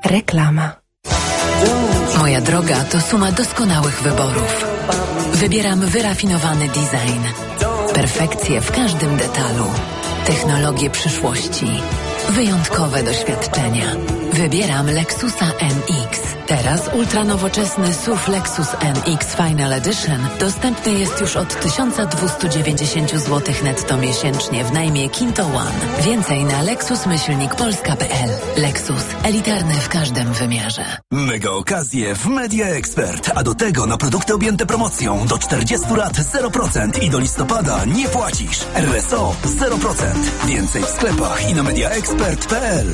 Reklama. Moja droga to suma doskonałych wyborów. Wybieram wyrafinowany design. Perfekcję w każdym detalu. Technologię przyszłości. Wyjątkowe doświadczenia. Wybieram Lexusa NX. Teraz ultranowoczesny SUV Lexus NX Final Edition dostępny jest już od 1290 zł netto miesięcznie w najmie Kinto One. Więcej na lexus-polska.pl. Lexus. Elitarny w każdym wymiarze. Mega okazje w Media Expert. A do tego na produkty objęte promocją do 40 lat 0% i do listopada nie płacisz. RSO 0%. Więcej w sklepach i na mediaexpert.pl.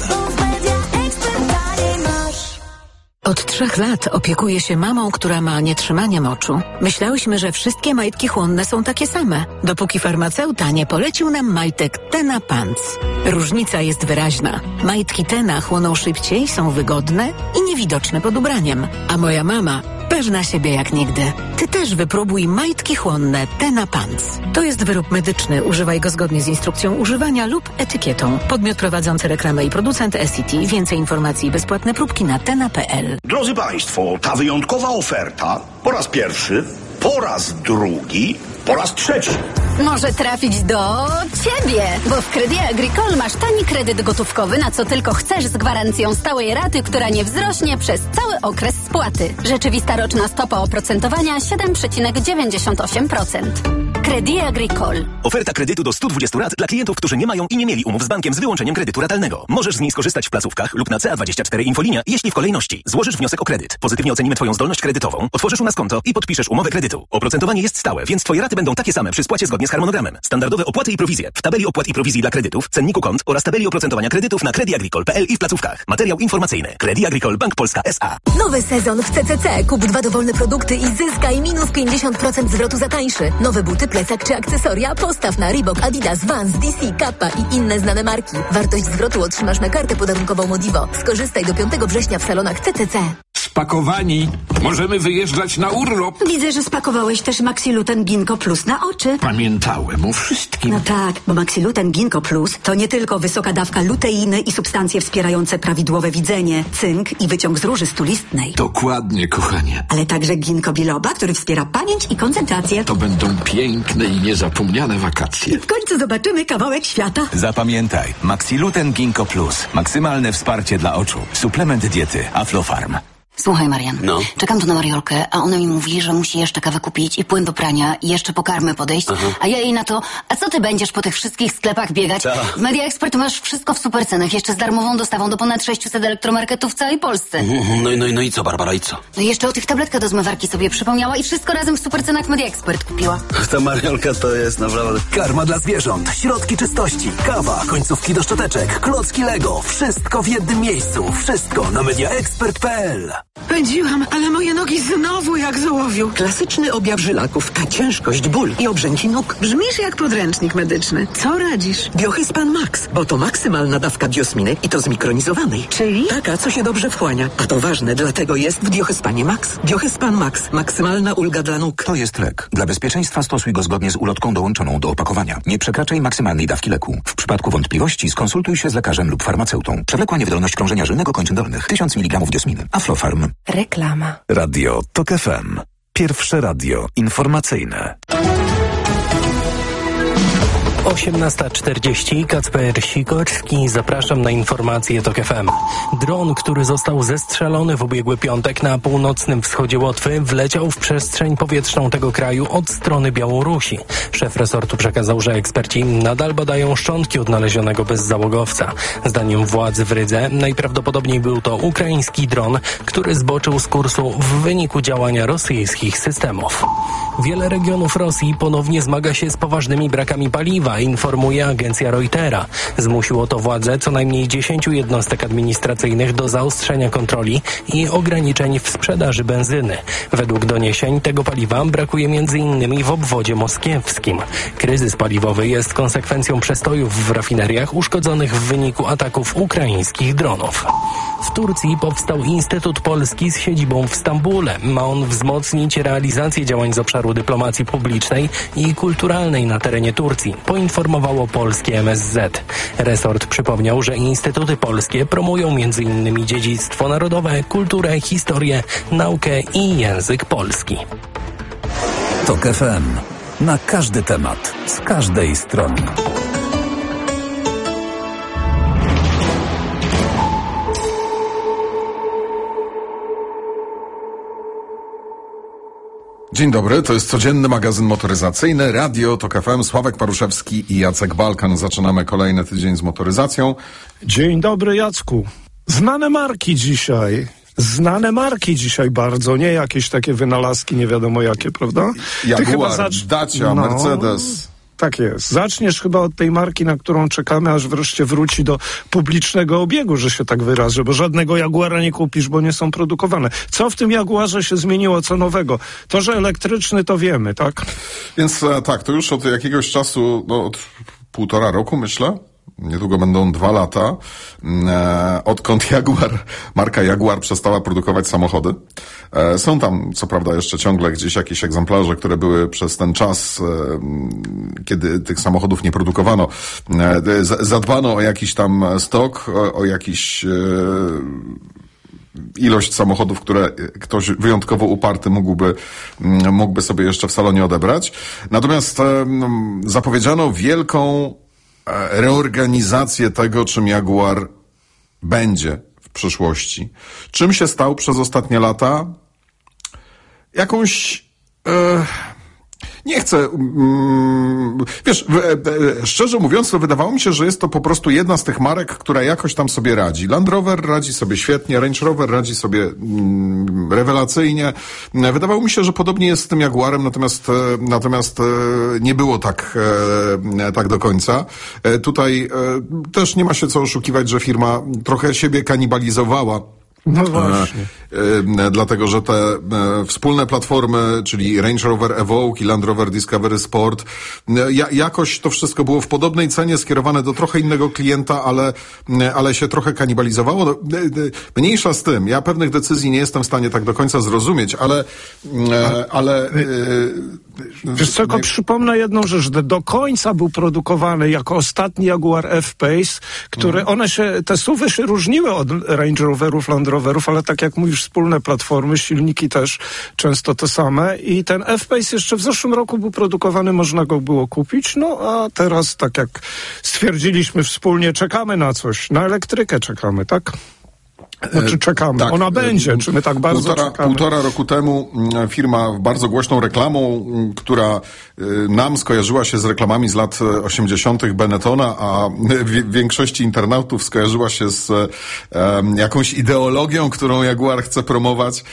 Od 3 lat opiekuję się mamą, która ma nietrzymanie moczu. Myślałyśmy, że wszystkie majtki chłonne są takie same, dopóki farmaceuta nie polecił nam majtek Tena Pants. Różnica jest wyraźna. Majtki Tena chłoną szybciej, są wygodne i niewidoczne pod ubraniem. A moja mama pewna siebie jak nigdy. Ty też wypróbuj majtki chłonne Tena Pants. To jest wyrób medyczny. Używaj go zgodnie z instrukcją używania lub etykietą. Podmiot prowadzący reklamę i producent SCT. Więcej informacji i bezpłatne próbki na tena.pl. Drodzy Państwo, ta wyjątkowa oferta po raz pierwszy, po raz drugi, po raz trzeci. Może trafić do Ciebie, bo w Crédit Agricole masz tani kredyt gotówkowy, na co tylko chcesz, z gwarancją stałej raty, która nie wzrośnie przez cały okres spłaty. Rzeczywista roczna stopa oprocentowania 7,98%. Crédit Agricole. Oferta kredytu do 120 lat dla klientów, którzy nie mają i nie mieli umów z bankiem z wyłączeniem kredytu ratalnego. Możesz z niej skorzystać w placówkach lub na CA24 Infolinia, jeśli w kolejności złożysz wniosek o kredyt. Pozytywnie ocenimy Twoją zdolność kredytową, otworzysz u nas konto i podpiszesz umowę kredytu. Oprocentowanie jest stałe, więc Twoje raty będą takie same przy spłacie zgodnie z harmonogramem. Standardowe opłaty i prowizje w tabeli opłat i prowizji dla kredytów, cenniku kont oraz tabeli oprocentowania kredytów na crediagricole.pl i w placówkach. Materiał informacyjny. Crédit Agricole Bank Polska S.A. Nowy sezon w CCC. Kup 2 dowolne produkty i zyskaj minus 50% zwrotu za tańszy. Nowe buty, plecak czy akcesoria postaw na Reebok, Adidas, Vans, DC, Kappa i inne znane marki. Wartość zwrotu otrzymasz na kartę podarunkową Modivo. Skorzystaj do 5 września w salonach CCC. Spakowani. Możemy wyjeżdżać na urlop. Widzę, że spakowałeś też Maxiluten Ginkgo Plus na oczy. Pamiętałem o wszystkim. No tak, bo Maxiluten Ginkgo Plus to nie tylko wysoka dawka luteiny i substancje wspierające prawidłowe widzenie, cynk i wyciąg z róży stulistnej. Dokładnie, kochanie. Ale także ginkgo biloba, który wspiera pamięć i koncentrację. To będą piękne i niezapomniane wakacje. W końcu zobaczymy kawałek świata. Zapamiętaj, Maxiluten Ginkgo Plus. Maksymalne wsparcie dla oczu. Suplement diety Aflofarm. Słuchaj, Marian, czekam tu na Mariolkę, a ona mi mówi, że musi jeszcze kawę kupić i płyn do prania i jeszcze po karmę podejść, a ja jej na to, a co ty będziesz po tych wszystkich sklepach biegać? W Media Expert masz wszystko w supercenach, jeszcze z darmową dostawą do ponad 600 elektromarketów w całej Polsce. No i co, Barbara, i co? No i jeszcze o tych tabletkach do zmywarki sobie przypomniała i wszystko razem w supercenach Media Expert kupiła. Ta Mariolka to jest naprawdę... Karma dla zwierząt, środki czystości, kawa, końcówki do szczoteczek, klocki Lego. Wszystko w jednym miejscu. Wszystko na mediaexpert.pl. Pędziłam, ale moje nogi znowu jak z ołowiu. Klasyczny objaw żylaków, ta ciężkość, ból i obrzęki nóg. Brzmisz jak podręcznik medyczny. Co radzisz? Biohyspan Max, bo to maksymalna dawka diosminy i to zmikronizowanej. Czyli? Taka, co się dobrze wchłania. A to ważne, dlatego jest w Biohyspanie Max. Biohyspan Max. Maksymalna ulga dla nóg. To jest lek. Dla bezpieczeństwa stosuj go zgodnie z ulotką dołączoną do opakowania. Nie przekraczaj maksymalnej dawki leku. W przypadku wątpliwości skonsultuj się z lekarzem lub farmaceutą. Przewlekła niewydolność krążenia żylnego kończyn dolnych. 1000 mg diosminy. Aflofarm. Reklama. Radio TOK FM. Pierwsze radio informacyjne. 18:40, Kacper Sikorski, zapraszam na informacje TOK FM. Dron, który został zestrzelony w ubiegły piątek na północnym wschodzie Łotwy, wleciał w przestrzeń powietrzną tego kraju od strony Białorusi. Szef resortu przekazał, że eksperci nadal badają szczątki odnalezionego bezzałogowca. Zdaniem władz w Rydze najprawdopodobniej był to ukraiński dron, który zboczył z kursu w wyniku działania rosyjskich systemów. Wiele regionów Rosji ponownie zmaga się z poważnymi brakami paliwa, informuje agencja Reutera. Zmusiło to władze co najmniej 10 jednostek administracyjnych do zaostrzenia kontroli i ograniczeń w sprzedaży benzyny. Według doniesień tego paliwa brakuje m.in. w obwodzie moskiewskim. Kryzys paliwowy jest konsekwencją przestojów w rafineriach uszkodzonych w wyniku ataków ukraińskich dronów. W Turcji powstał Instytut Polski z siedzibą w Stambule. Ma on wzmocnić realizację działań z obszaru dyplomacji publicznej i kulturalnej na terenie Turcji. poinformowało polskie MSZ. Resort przypomniał, że instytuty polskie promują m.in. dziedzictwo narodowe, kulturę, historię, naukę i język polski. TOK FM. Na każdy temat, z każdej strony. Dzień dobry, to jest codzienny magazyn motoryzacyjny, Radio TOK FM, Sławek Paruszewski i Jacek Balkan. Zaczynamy kolejny tydzień z motoryzacją. Dzień dobry, Jacku. Znane marki dzisiaj bardzo, nie jakieś takie wynalazki nie wiadomo jakie, prawda? Jaguar, Dacia, Mercedes. Tak jest. Zaczniesz chyba od tej marki, na którą czekamy, aż wreszcie wróci do publicznego obiegu, że się tak wyrażę, bo żadnego Jaguara nie kupisz, bo nie są produkowane. Co w tym Jaguarze się zmieniło, co nowego? To, że elektryczny, to wiemy, tak? Więc tak, to już od jakiegoś czasu, od 1,5 roku myślę, niedługo będą 2 lata, odkąd marka Jaguar przestała produkować samochody. Są tam, co prawda, jeszcze ciągle gdzieś jakieś egzemplarze, które były przez ten czas, kiedy tych samochodów nie produkowano. Zadbano o jakiś tam stok, o jakiś ilość samochodów, które ktoś wyjątkowo uparty mógłby sobie jeszcze w salonie odebrać. Natomiast zapowiedziano wielką reorganizację tego, czym Jaguar będzie w przyszłości. Czym się stał przez ostatnie lata? Jakąś... Nie chcę... Wiesz, szczerze mówiąc, to wydawało mi się, że jest to po prostu jedna z tych marek, która jakoś tam sobie radzi. Land Rover radzi sobie świetnie, Range Rover radzi sobie rewelacyjnie. Wydawało mi się, że podobnie jest z tym Jaguarem, natomiast nie było tak do końca. Tutaj też nie ma się co oszukiwać, że firma trochę siebie kanibalizowała. No właśnie. Dlatego, że te wspólne platformy, czyli Range Rover Evoque i Land Rover Discovery Sport, jakoś to wszystko było w podobnej cenie, skierowane do trochę innego klienta, ale się trochę kanibalizowało. No, mniejsza z tym. Ja pewnych decyzji nie jestem w stanie tak do końca zrozumieć, ale wiesz co, tylko przypomnę jedną rzecz, że do końca był produkowany jako ostatni Jaguar F-Pace, który te SUV-y się różniły od Range Roverów, Land Roverów, ale tak jak mówisz, wspólne platformy, silniki też często te same i ten F-Pace jeszcze w zeszłym roku był produkowany, można go było kupić, no a teraz, tak jak stwierdziliśmy wspólnie, czekamy na coś, na elektrykę czekamy, tak? Znaczy czekamy. Tak, ona będzie, czy my tak bardzo czekamy? 1,5 roku temu firma bardzo głośną reklamą, która nam skojarzyła się z reklamami z lat 80. Benettona, a większości internautów skojarzyła się z jakąś ideologią, którą Jaguar chce promować.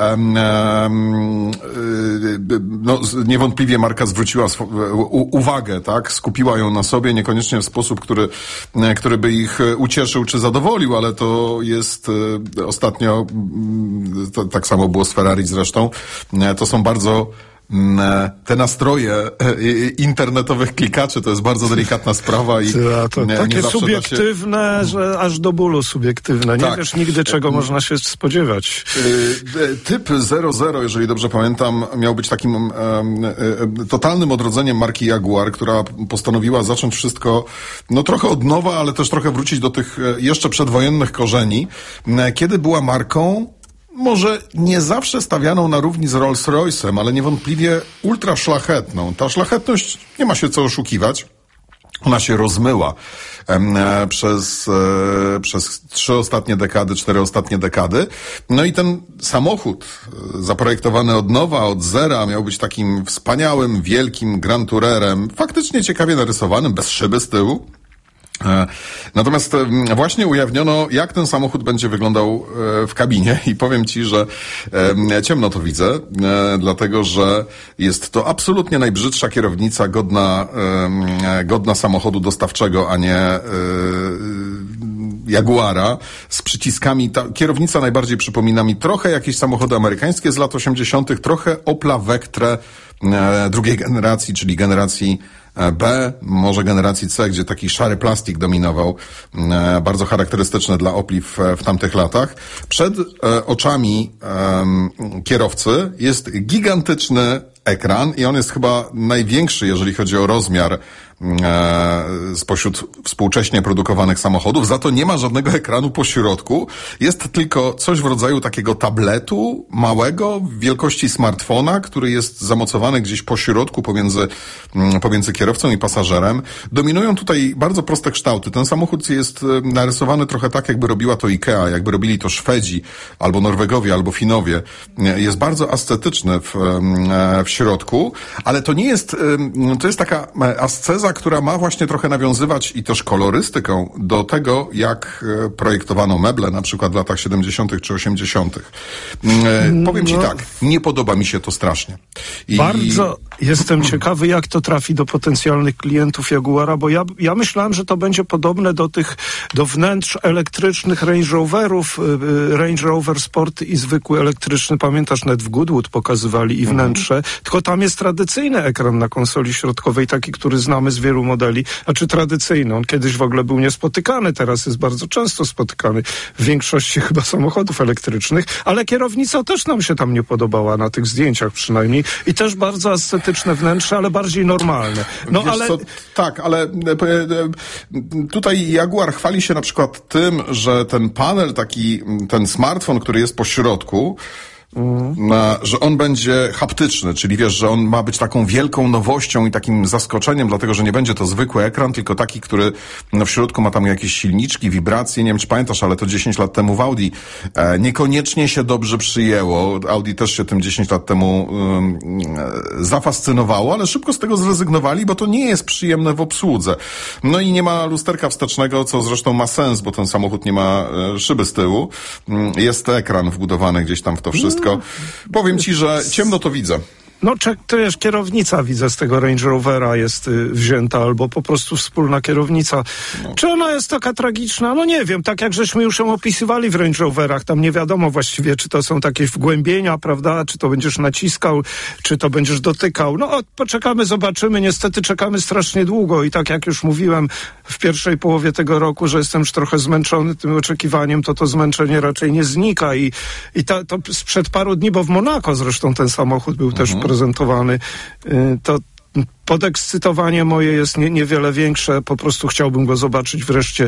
No, niewątpliwie marka zwróciła uwagę, tak? Skupiła ją na sobie, niekoniecznie w sposób, który by ich ucieszył czy zadowolił, ale to jest ostatnio, tak samo było z Ferrari zresztą, to są bardzo te nastroje internetowych klikaczy, to jest bardzo delikatna sprawa i to takie subiektywne, że aż do bólu subiektywne. Nie wiesz nigdy, czego można się spodziewać. Typ 00, jeżeli dobrze pamiętam, miał być takim totalnym odrodzeniem marki Jaguar, która postanowiła zacząć wszystko trochę od nowa, ale też trochę wrócić do tych jeszcze przedwojennych korzeni, kiedy była marką może nie zawsze stawianą na równi z Rolls-Royce'em, ale niewątpliwie ultra szlachetną. Ta szlachetność, nie ma się co oszukiwać, ona się rozmyła przez 3 ostatnie dekady, 4 ostatnie dekady. No i ten samochód zaprojektowany od nowa, od zera, miał być takim wspaniałym, wielkim Grand Tourerem, faktycznie ciekawie narysowanym, bez szyby z tyłu. Natomiast właśnie ujawniono, jak ten samochód będzie wyglądał w kabinie i powiem Ci, że ciemno to widzę, dlatego że jest to absolutnie najbrzydsza kierownica godna samochodu dostawczego, a nie Jaguara z przyciskami. Ta kierownica najbardziej przypomina mi trochę jakieś samochody amerykańskie z lat 80., trochę Opla Vectre drugiej generacji, czyli generacji B, może generacji C, gdzie taki szary plastik dominował, bardzo charakterystyczne dla Opli w tamtych latach. Przed oczami kierowcy jest gigantyczny ekran i on jest chyba największy, jeżeli chodzi o rozmiar spośród współcześnie produkowanych samochodów. Za to nie ma żadnego ekranu po środku. Jest tylko coś w rodzaju takiego tabletu małego, wielkości smartfona, który jest zamocowany gdzieś po środku pomiędzy kierowcą i pasażerem. Dominują tutaj bardzo proste kształty. Ten samochód jest narysowany trochę tak, jakby robiła to IKEA, jakby robili to Szwedzi, albo Norwegowie, albo Finowie. Jest bardzo ascetyczny w środku, ale to nie jest, to jest taka asceza, która ma właśnie trochę nawiązywać i też kolorystyką do tego, jak projektowano meble, na przykład w latach 70. czy 80. Powiem ci tak, nie podoba mi się to strasznie. Bardzo jestem ciekawy, jak to trafi do potencjalnych klientów Jaguara, bo ja myślałem, że to będzie podobne do wnętrz elektrycznych Range Roverów, Range Rover Sport i zwykły elektryczny, pamiętasz, nawet w Goodwood pokazywali i wnętrze, tylko tam jest tradycyjny ekran na konsoli środkowej, taki, który znamy z wielu modeli, tradycyjny. On kiedyś w ogóle był niespotykany, teraz jest bardzo często spotykany w większości chyba samochodów elektrycznych, ale kierownica też nam się tam nie podobała, na tych zdjęciach przynajmniej, i też bardzo ascetyczne wnętrze, ale bardziej normalne. No ale... Tak, ale tutaj Jaguar chwali się na przykład tym, że ten panel ten smartfon, który jest po środku, że on będzie haptyczny, czyli wiesz, że on ma być taką wielką nowością i takim zaskoczeniem, dlatego, że nie będzie to zwykły ekran, tylko taki, który w środku ma tam jakieś silniczki, wibracje, nie wiem, czy pamiętasz, ale to 10 lat temu w Audi niekoniecznie się dobrze przyjęło. Audi też się tym 10 lat temu zafascynowało, ale szybko z tego zrezygnowali, bo to nie jest przyjemne w obsłudze. No i nie ma lusterka wstecznego, co zresztą ma sens, bo ten samochód nie ma szyby z tyłu. Jest ekran wbudowany gdzieś tam w to wszystko. Powiem ci, że ciemno to widzę. No, to jest kierownica, widzę, z tego Range Rovera jest wzięta, albo po prostu wspólna kierownica. No. Czy ona jest taka tragiczna? No nie wiem, tak jak żeśmy już ją opisywali w Range Roverach, tam nie wiadomo właściwie, czy to są takie wgłębienia, prawda, czy to będziesz naciskał, czy to będziesz dotykał. No, poczekamy, zobaczymy. Niestety czekamy strasznie długo i tak jak już mówiłem w pierwszej połowie tego roku, że jestem już trochę zmęczony tym oczekiwaniem, to zmęczenie raczej nie znika i to sprzed paru dni, bo w Monako zresztą ten samochód był też prezentowany, to podekscytowanie moje jest niewiele większe, po prostu chciałbym go zobaczyć wreszcie,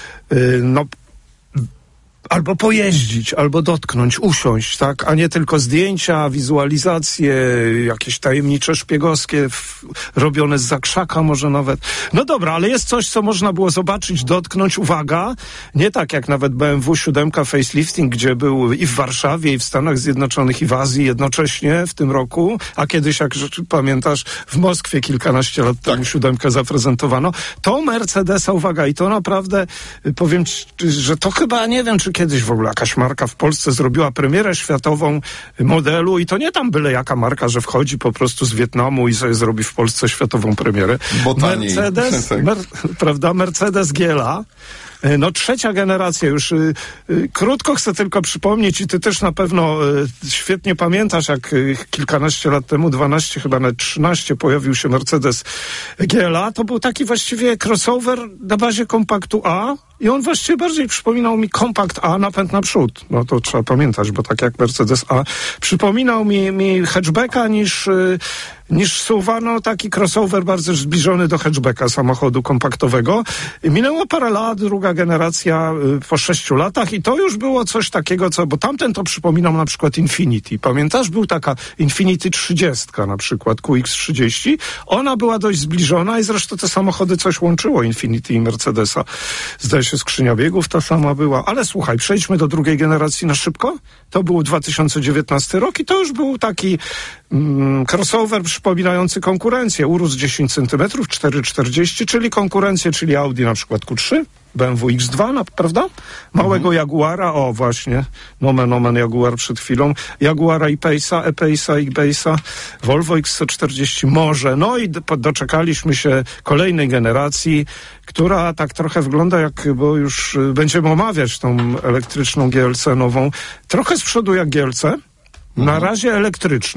albo pojeździć, albo dotknąć, usiąść, tak? A nie tylko zdjęcia, wizualizacje, jakieś tajemnicze szpiegowskie, robione zza krzaka może nawet. No dobra, ale jest coś, co można było zobaczyć, dotknąć, uwaga, nie tak jak nawet BMW 7 facelifting, gdzie był i w Warszawie, i w Stanach Zjednoczonych, i w Azji jednocześnie w tym roku, a kiedyś, jak pamiętasz, w Moskwie kilkanaście lat temu 7 zaprezentowano. To Mercedesa, uwaga, i to naprawdę, powiem ci, że to chyba, nie wiem, czy kiedyś w ogóle jakaś marka w Polsce zrobiła premierę światową modelu i to nie tam byle jaka marka, że wchodzi po prostu z Wietnamu i sobie zrobi w Polsce światową premierę. Mercedes, prawda, Mercedes GLA. No, trzecia generacja już. Krótko chcę tylko przypomnieć i ty też na pewno świetnie pamiętasz, jak kilkanaście lat temu, 12, chyba nawet 13, pojawił się Mercedes GLA. To był taki właściwie crossover na bazie kompaktu A i on właściwie bardziej przypominał mi kompakt A, napęd naprzód. No to trzeba pamiętać, bo tak jak Mercedes A przypominał mi hatchbacka niż SUV-a, no taki crossover bardzo zbliżony do hatchbacka samochodu kompaktowego. Minęło parę lat, druga generacja po 6 latach i to już było coś takiego, bo tamten to przypominał na przykład Infiniti. Pamiętasz? Był taka Infiniti 30 na przykład, QX30. Ona była dość zbliżona i zresztą te samochody coś łączyło, Infiniti i Mercedesa. Zdaje się, skrzynia biegów ta sama była. Ale słuchaj, przejdźmy do drugiej generacji na szybko. To był 2019 rok i to już był taki crossover przypominający konkurencję. Urósł 10 cm, 4,40, czyli konkurencję, czyli Audi na przykład Q3, BMW X2, prawda? Małego Jaguara, o właśnie, nomen Jaguar przed chwilą, Jaguara E-Pace'a, E-Base'a, Volvo XC40 może, no i doczekaliśmy się kolejnej generacji, która tak trochę wygląda bo już będziemy omawiać tą elektryczną GLC nową, trochę z przodu jak GLC, na razie elektryczne,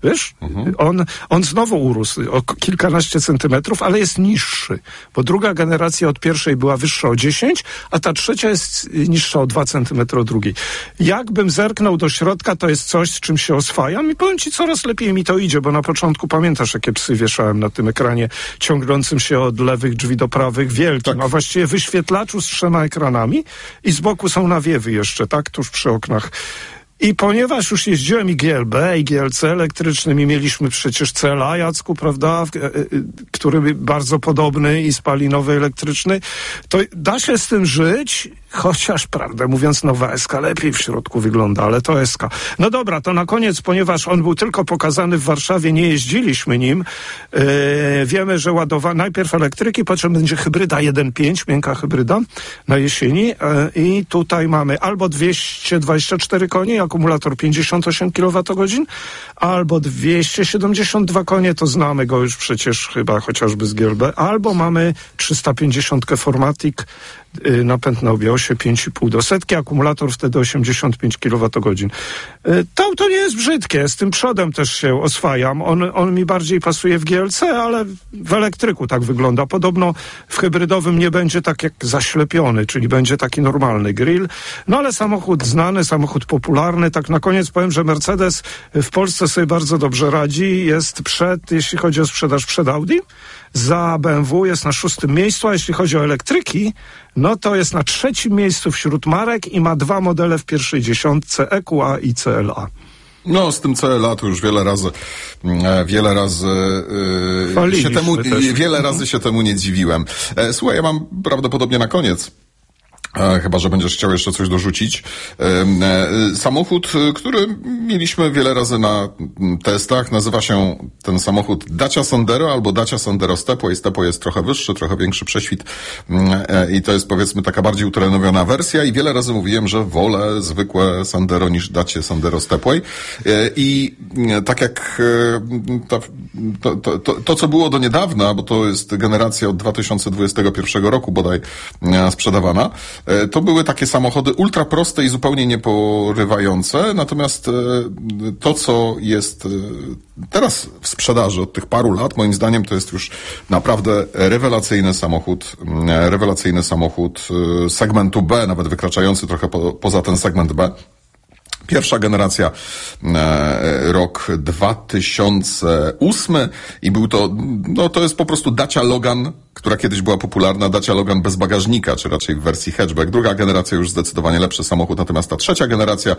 Wiesz? On znowu urósł o kilkanaście centymetrów, ale jest niższy, bo druga generacja od pierwszej była wyższa o 10, a ta trzecia jest niższa o 2 centymetry od drugiej. Jakbym zerknął do środka, to jest coś, z czym się oswajam i powiem ci, coraz lepiej mi to idzie, bo na początku pamiętasz, jakie psy wieszałem na tym ekranie ciągnącym się od lewych drzwi do prawych, wielkim, a właściwie wyświetlaczu z 3 ekranami i z boku są nawiewy jeszcze, tak, tuż przy oknach. I ponieważ już jeździłem i GLB, i GLC elektrycznym i mieliśmy przecież CLA, Jacku, prawda, który bardzo podobny i spalinowy elektryczny, to da się z tym żyć, chociaż, prawdę mówiąc, nowa SK lepiej w środku wygląda, ale to SK. No dobra, to na koniec, ponieważ on był tylko pokazany w Warszawie, nie jeździliśmy nim, wiemy, że najpierw elektryki, potem będzie hybryda 1.5, miękka hybryda na jesieni i tutaj mamy albo 224 konie, akumulator 58 kWh, albo 272 konie, to znamy go już przecież chyba chociażby z GLB, albo mamy 350 Formatic, napęd na obiosie 5,5 do setki, akumulator wtedy 85 kWh. To auto nie jest brzydkie, z tym przodem też się oswajam. On mi bardziej pasuje w GLC, ale w elektryku tak wygląda. Podobno w hybrydowym nie będzie tak jak zaślepiony, czyli będzie taki normalny grill. No ale samochód znany, samochód popularny. Tak na koniec powiem, że Mercedes w Polsce sobie bardzo dobrze radzi. Jest jeśli chodzi o sprzedaż przed Audi, za BMW jest na 6. miejscu, a jeśli chodzi o elektryki, no to jest na 3. miejscu wśród marek i ma 2 modele w pierwszej dziesiątce, EQA i CLA. No, z tym CLA to już wiele razy się temu nie dziwiłem. Słuchaj, ja mam prawdopodobnie na koniec, chyba że będziesz chciał jeszcze coś dorzucić, samochód, który mieliśmy wiele razy na testach, nazywa się ten samochód Dacia Sandero albo Dacia Sandero Stepway. Stepway jest trochę wyższy, trochę większy prześwit i to jest, powiedzmy, taka bardziej utrenowana wersja i wiele razy mówiłem, że wolę zwykłe Sandero niż Dacia Sandero Stepway i tak jak to co było do niedawna, bo to jest generacja od 2021 roku bodaj sprzedawana, to były takie samochody ultra proste i zupełnie nieporywające, natomiast to, co jest teraz w sprzedaży od tych paru lat, moim zdaniem to jest już naprawdę rewelacyjny samochód segmentu B, nawet wykraczający trochę poza ten segment B. Pierwsza generacja, rok 2008 i był to, no to jest po prostu Dacia Logan, która kiedyś była popularna, Dacia Logan bez bagażnika, czy raczej w wersji hatchback. Druga generacja już zdecydowanie lepszy samochód, natomiast ta trzecia generacja,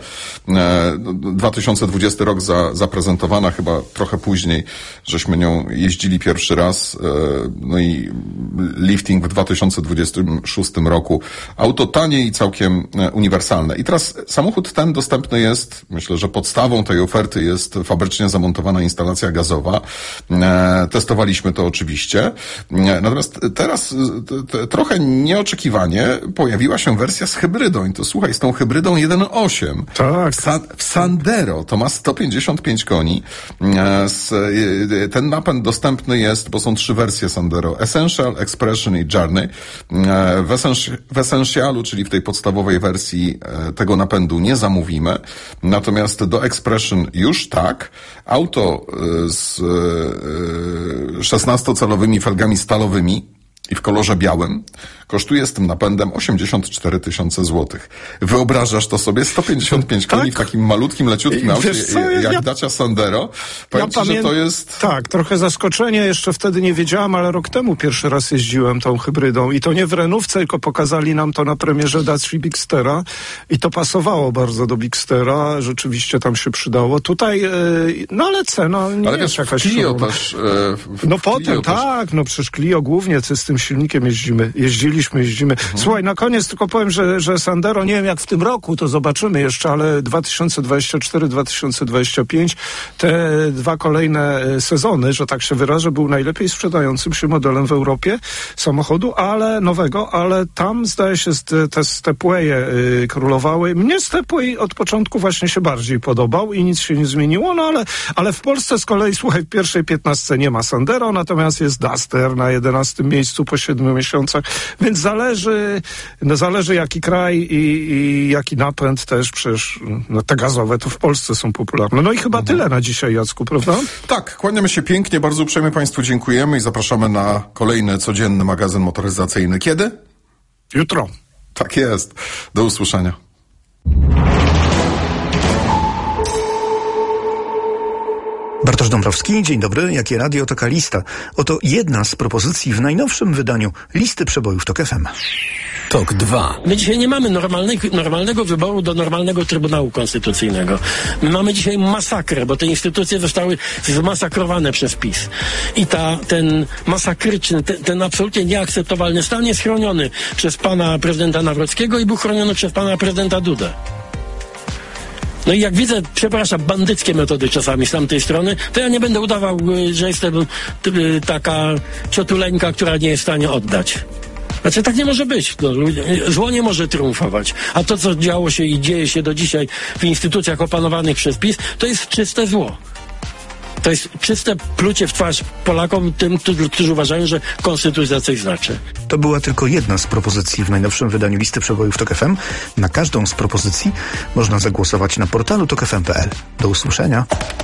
2020 rok zaprezentowana, chyba trochę później, żeśmy nią jeździli pierwszy raz, no i lifting w 2026 roku. Auto tanie i całkiem uniwersalne. I teraz samochód ten dostępny jest, myślę, że podstawą tej oferty jest fabrycznie zamontowana instalacja gazowa. Testowaliśmy to oczywiście. Natomiast teraz trochę nieoczekiwanie pojawiła się wersja z hybrydą. I to słuchaj, z tą hybrydą 1.8. Tak. W Sandero to ma 155 koni. Ten napęd dostępny jest, bo są 3 wersje Sandero. Essential, Expression i Journey. W Essentialu, czyli w tej podstawowej wersji, tego napędu nie zamówimy. Natomiast do Expression już tak. Auto z 16-calowymi felgami stalowymi i w kolorze białym kosztuje z tym napędem 84 000 złotych. Wyobrażasz to sobie? 155 koni w takim malutkim, leciutkim aucie jak Dacia Sandero? Powiem ci, że to jest... Tak, trochę zaskoczenie. Jeszcze wtedy nie wiedziałam, ale rok temu pierwszy raz jeździłem tą hybrydą i to nie w Renówce, tylko pokazali nam to na premierze Dacia Bigstera i to pasowało bardzo do Bigstera. Rzeczywiście tam się przydało. Tutaj, no ale cena nie ale jest jakaś... Clio też... No potem, tak, no przecież Clio głównie z tym silnikiem jeździliśmy. Słuchaj, na koniec tylko powiem, że Sandero, nie wiem jak w tym roku, to zobaczymy jeszcze, ale 2024-2025, te 2 kolejne sezony, że tak się wyrażę, był najlepiej sprzedającym się modelem w Europie samochodu, ale nowego, ale tam zdaje się te Stepwaye królowały. Mnie Stepway od początku właśnie się bardziej podobał i nic się nie zmieniło, no ale w Polsce z kolei, słuchaj, w pierwszej 15 nie ma Sandero, natomiast jest Duster na 11 miejscu, PiS-u po 7 miesiącach. Więc zależy jaki kraj i jaki napęd też, przecież te gazowe to w Polsce są popularne. No i chyba tyle na dzisiaj, Jacku, prawda? Tak, kłaniamy się pięknie, bardzo uprzejmie Państwu dziękujemy i zapraszamy na kolejny codzienny magazyn motoryzacyjny. Kiedy? Jutro. Tak jest. Do usłyszenia. Bartosz Dąbrowski, dzień dobry. Jakie radio, taka lista. Oto jedna z propozycji w najnowszym wydaniu listy przebojów TOK FM. TOK 2. My dzisiaj nie mamy normalnego wyboru do normalnego Trybunału Konstytucyjnego. My mamy dzisiaj masakrę, bo te instytucje zostały zmasakrowane przez PiS. I ten masakryczny, ten absolutnie nieakceptowalny stan jest chroniony przez pana prezydenta Nawrockiego i był chroniony przez pana prezydenta Dudę. No i jak widzę, przepraszam, bandyckie metody czasami z tamtej strony, to ja nie będę udawał, że jestem taka ciotuleńka, która nie jest w stanie oddać. Znaczy, tak nie może być. No, zło nie może triumfować. A to, co działo się i dzieje się do dzisiaj w instytucjach opanowanych przez PiS, to jest czyste zło. To jest czyste plucie w twarz Polakom, tym, którzy uważają, że konstytucja coś znaczy. To była tylko jedna z propozycji w najnowszym wydaniu listy przebojów TOK FM. Na każdą z propozycji można zagłosować na portalu tokfm.pl. Do usłyszenia.